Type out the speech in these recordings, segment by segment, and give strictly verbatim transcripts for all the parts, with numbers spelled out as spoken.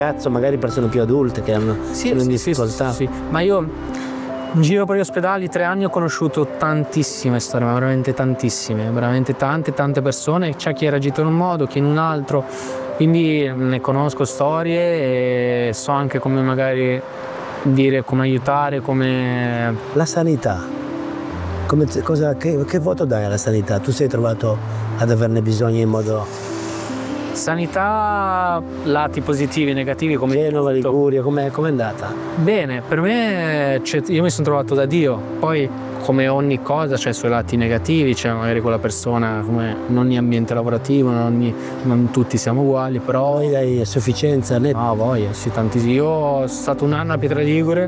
ragazzo, magari persone più adulte che hanno, Sì, sono in sì, sì, difficoltà. sì, sì. Ma io in giro per gli ospedali tre anni ho conosciuto tantissime storie, ma veramente tantissime, veramente tante tante persone. C'è chi ha reagito in un modo, chi in un altro, quindi ne conosco storie e so anche come magari dire, come aiutare, come... La sanità, come, cosa, che, che voto dai alla sanità? Tu sei trovato ad averne bisogno in modo... Sanità, lati positivi e negativi come Genova, tutto. Liguria, com'è, com'è andata? Bene, per me cioè, io mi sono trovato da Dio, poi come ogni cosa c'è i suoi lati negativi, c'è magari quella persona, come in ogni ambiente lavorativo, in ogni, non tutti siamo uguali, però... Poi hai sufficienza, né? No, voglia, sì, tantissimi. Io sono stato un anno a Pietraligure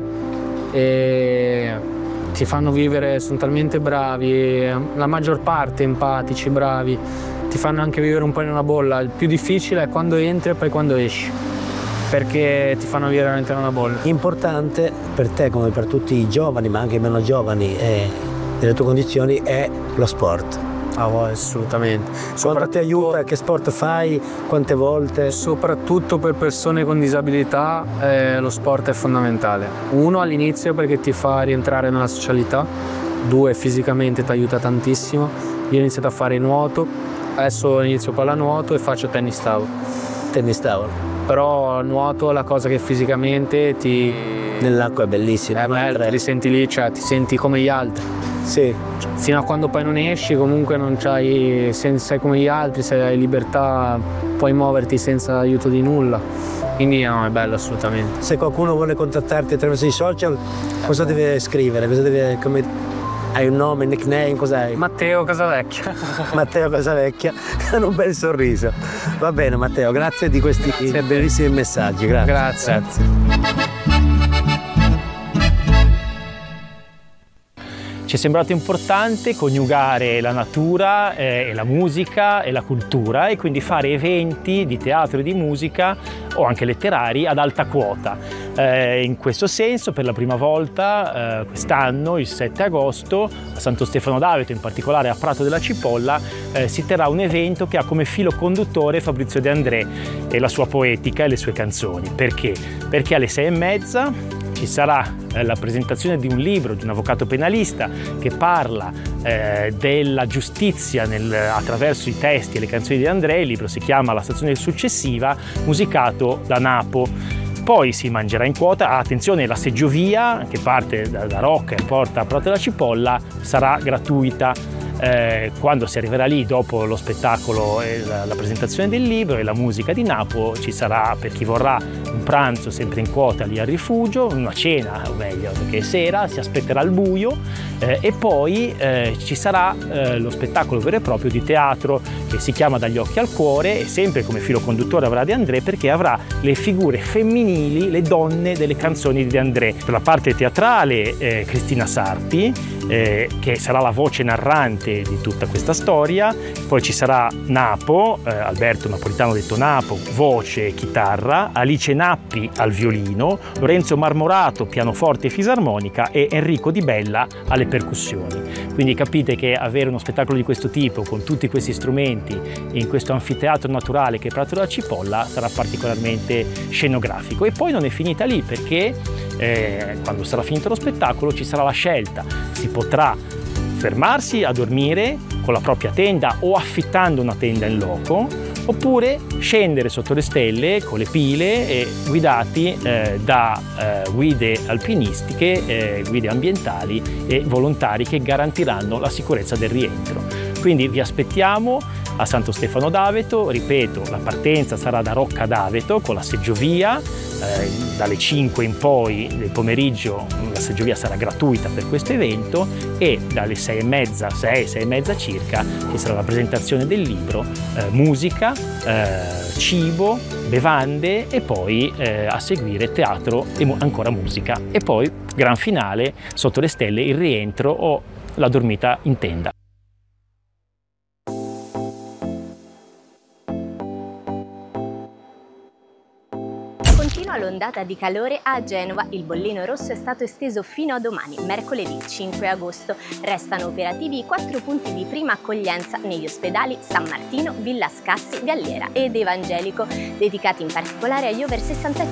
e ti fanno vivere, sono talmente bravi, la maggior parte empatici, bravi, ti fanno anche vivere un po' in una bolla. Il più difficile è quando entri e poi quando esci, perché ti fanno vivere veramente in una bolla. Importante per te come per tutti i giovani, ma anche i meno giovani e nelle tue condizioni, è lo sport. Ah, oh, assolutamente. Quanto ti aiuta, che sport fai, quante volte? Soprattutto per persone con disabilità eh, lo sport è fondamentale. Uno, all'inizio perché ti fa rientrare nella socialità, due, fisicamente ti aiuta tantissimo. Io ho iniziato a fare nuoto, adesso inizio pallanuoto e faccio tennis tavolo. Tennis tavolo. Però nuoto è la cosa che fisicamente ti... Nell'acqua è bellissimo. È bello, ti senti lì, cioè ti senti come gli altri. Sì. Fino a quando poi non esci comunque non c'hai, sei come gli altri, se hai libertà puoi muoverti senza aiuto di nulla, quindi no, è bello assolutamente. Se qualcuno vuole contattarti attraverso i social, cosa deve scrivere? Cosa deve, come, hai un nome, un nickname, cos'hai? Matteo Casavecchia. Matteo Casavecchia, con un bel sorriso. Va bene Matteo, grazie di questi grazie. bellissimi messaggi, grazie. Grazie. grazie. Ci è sembrato importante coniugare la natura eh, e la musica e la cultura e quindi fare eventi di teatro e di musica o anche letterari ad alta quota. Eh, in questo senso per la prima volta eh, quest'anno, il sette agosto, a Santo Stefano d'Aveto, in particolare a Prato della Cipolla, eh, si terrà un evento che ha come filo conduttore Fabrizio De André e la sua poetica e le sue canzoni. Perché? Perché alle sei e mezza ci sarà eh, la presentazione di un libro di un avvocato penalista che parla eh, della giustizia nel, attraverso i testi e le canzoni di André. Il libro si chiama La stazione successiva, musicato da Napo. Poi si mangerà in quota, ah, attenzione, la seggiovia che parte da, da Rocca e porta a Prato della Cipolla sarà gratuita. Eh, quando si arriverà lì dopo lo spettacolo e la, la presentazione del libro e la musica di Napo ci sarà per chi vorrà un pranzo sempre in quota lì al rifugio, una cena o meglio perché è sera, si aspetterà il buio eh, e poi eh, ci sarà eh, lo spettacolo vero e proprio di teatro che si chiama Dagli occhi al cuore e sempre come filo conduttore avrà De André perché avrà le figure femminili, le donne delle canzoni di De André. Per la parte teatrale eh, Cristina Sarti eh, che sarà la voce narrante di tutta questa storia, poi ci sarà Napo, eh, Alberto Napolitano detto Napo, voce e chitarra, Alice Nappi al violino, Lorenzo Marmorato pianoforte e fisarmonica e Enrico Di Bella alle percussioni. Quindi capite che avere uno spettacolo di questo tipo con tutti questi strumenti in questo anfiteatro naturale che è Prato della Cipolla sarà particolarmente scenografico. E poi non è finita lì perché eh, quando sarà finito lo spettacolo ci sarà la scelta, si potrà fermarsi a dormire con la propria tenda o affittando una tenda in loco, oppure scendere sotto le stelle con le pile e guidati eh, da eh, guide alpinistiche, eh, guide ambientali e volontari che garantiranno la sicurezza del rientro. Quindi vi aspettiamo a Santo Stefano d'Aveto, ripeto, la partenza sarà da Rocca d'Aveto con la seggiovia, eh, dalle cinque in poi del pomeriggio la seggiovia sarà gratuita per questo evento e dalle sei e mezza, sei, sei e mezza circa ci sarà la presentazione del libro, eh, musica, eh, cibo, bevande e poi eh, a seguire teatro e mu- ancora musica e poi gran finale sotto le stelle il rientro o la dormita in tenda. Continua l'ondata di calore a Genova, il bollino rosso è stato esteso fino a domani, mercoledì cinque agosto. Restano operativi i quattro punti di prima accoglienza negli ospedali San Martino, Villa Scassi, Galliera ed Evangelico, dedicati in particolare agli over sessantacinque